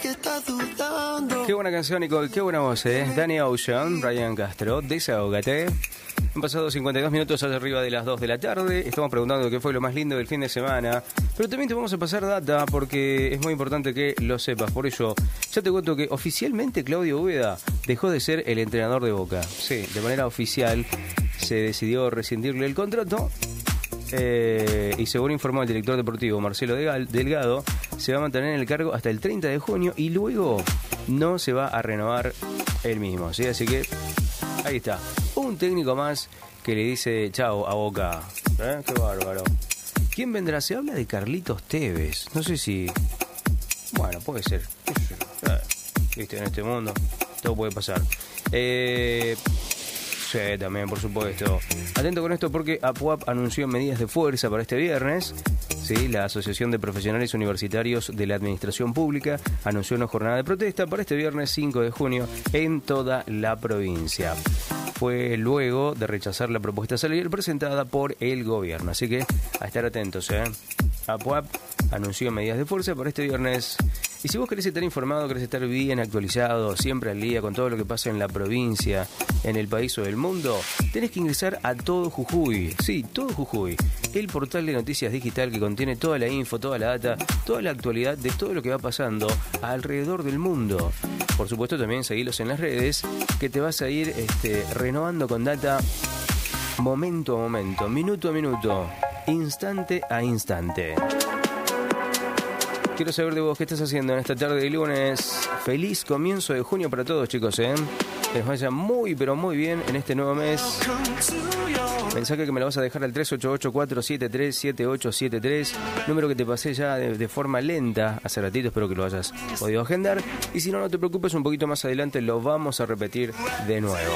Qué buena canción, Nicole, qué buena voz, ¿eh? Danny Ocean, Ryan Castro, Desahógate. Han pasado 52 minutos hacia arriba de las 2 de la tarde. Estamos preguntando qué fue lo más lindo del fin de semana. Pero también te vamos a pasar data porque es muy importante que lo sepas. Por ello, ya te cuento que oficialmente Claudio Úbeda dejó de ser el entrenador de Boca. Sí, de manera oficial se decidió rescindirle el contrato. Y según informó el director deportivo Marcelo Delgado, se va a mantener en el cargo hasta el 30 de junio y luego no se va a renovar él mismo, ¿sí? Así que ahí está, un técnico más que le dice chao a Boca. Qué bárbaro. ¿Quién vendrá? Se habla de Carlitos Tevez. No sé si... Bueno, puede ser. Viste, en este mundo todo puede pasar. Sí, también, por supuesto. Atento con esto porque APUAP anunció medidas de fuerza para este viernes. Sí, la Asociación de Profesionales Universitarios de la Administración Pública anunció una jornada de protesta para este viernes 5 de junio en toda la provincia. Fue luego de rechazar la propuesta salarial presentada por el gobierno. Así que a estar atentos, ¿eh? APUAP anunció medidas de fuerza para este viernes. Y si vos querés estar informado, querés estar bien actualizado, siempre al día con todo lo que pasa en la provincia, en el país o del mundo, tenés que ingresar a Todo Jujuy. Sí, Todo Jujuy, el portal de noticias digital que contiene toda la info, toda la data, toda la actualidad de todo lo que va pasando alrededor del mundo. Por supuesto, también seguilos en las redes, que te vas a ir renovando con data momento a momento, minuto a minuto, instante a instante. Quiero saber de vos qué estás haciendo en esta tarde de lunes. Feliz comienzo de junio para todos, chicos, ¿eh? Que les vaya muy, pero muy bien en este nuevo mes. Mensaje que me lo vas a dejar al 3884737873, número que te pasé ya de forma lenta hace ratito, espero que lo hayas podido agendar. Y si no, no te preocupes, un poquito más adelante lo vamos a repetir de nuevo.